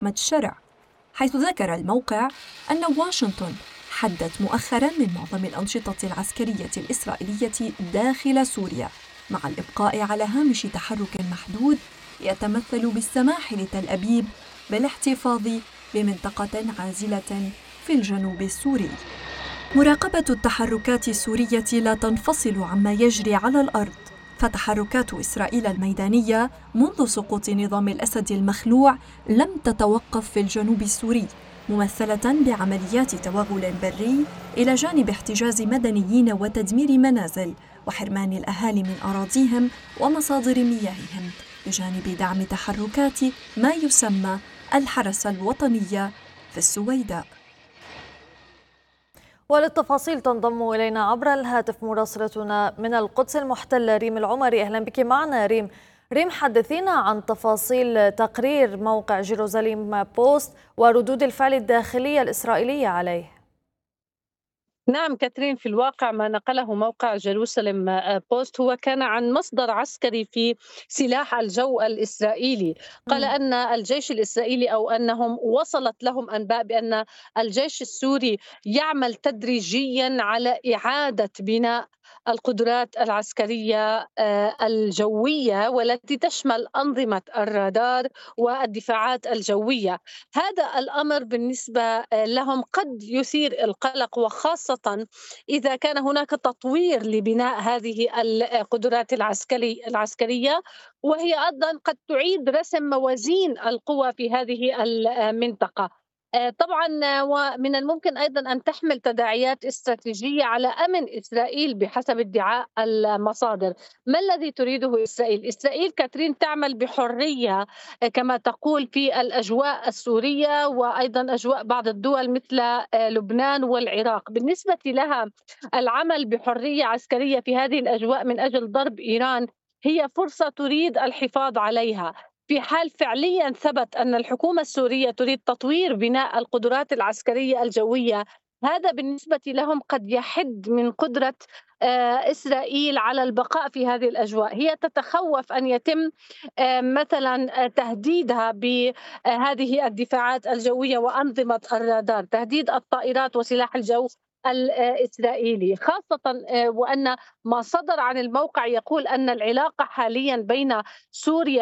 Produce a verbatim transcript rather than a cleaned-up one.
شرع، حيث ذكر الموقع أن واشنطن حدت مؤخراً من معظم الأنشطة العسكرية الإسرائيلية داخل سوريا، مع الإبقاء على هامش تحرك محدود يتمثل بالسماح لتل أبيب بالاحتفاظ بمنطقة عازلة في الجنوب السوري. مراقبة التحركات السورية لا تنفصل عما يجري على الأرض، فتحركات إسرائيل الميدانية منذ سقوط نظام الأسد المخلوع لم تتوقف في الجنوب السوري، ممثلة بعمليات توغل بري إلى جانب احتجاز مدنيين وتدمير منازل وحرمان الأهالي من أراضيهم ومصادر مياههم، بجانب دعم تحركات ما يسمى الحرس الوطنية في السويداء. وللتفاصيل تنضم إلينا عبر الهاتف مراسلتنا من القدس المحتلة ريم العمري. أهلا بك معنا ريم. ريم، حدثينا عن تفاصيل تقرير موقع جيروزاليم بوست وردود الفعل الداخلية الإسرائيلية عليه. نعم كاترين، في الواقع ما نقله موقع جيروسالم بوست هو كان عن مصدر عسكري في سلاح الجو الإسرائيلي، قال مم. أن الجيش الإسرائيلي أو أنهم وصلت لهم أنباء بأن الجيش السوري يعمل تدريجيا على إعادة بناء القدرات العسكرية آه، الجوية، والتي تشمل أنظمة الرادار والدفاعات الجوية. هذا الأمر بالنسبة آه، لهم قد يثير القلق، وخاصة إذا كان هناك تطوير لبناء هذه القدرات العسكري العسكرية، وهي أيضا قد تعيد رسم موازين القوى في هذه المنطقة. آه، طبعا آه، ومن الممكن أيضا أن تحمل تداعيات استراتيجية على أمن إسرائيل بحسب ادعاء المصادر. ما الذي تريده إسرائيل؟ إسرائيل كاترين تعمل بحرية آه، كما تقول في الأجواء السورية وأيضا أجواء بعض الدول مثل آه، لبنان والعراق. بالنسبة لها العمل بحرية عسكرية في هذه الأجواء من أجل ضرب إيران هي فرصة تريد الحفاظ عليها. في حال فعليا ثبت أن الحكومة السورية تريد تطوير بناء القدرات العسكرية الجوية، هذا بالنسبة لهم قد يحد من قدرة آه، إسرائيل على البقاء في هذه الأجواء. هي تتخوف أن يتم آه، مثلا آه، تهديدها بهذه الدفاعات الجوية وأنظمة الرادار، تهديد الطائرات وسلاح الجو الإسرائيلي، خاصة آه، وأن ما صدر عن الموقع يقول أن العلاقة حاليا بين سوريا